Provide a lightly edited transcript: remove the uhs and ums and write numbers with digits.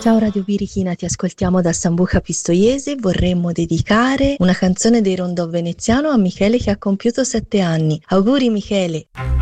Ciao Radio Birichina, ti ascoltiamo da Sambuca Pistoiese. Vorremmo dedicare una canzone dei Rondò Veneziano a Michele che ha compiuto 7 anni. Auguri Michele!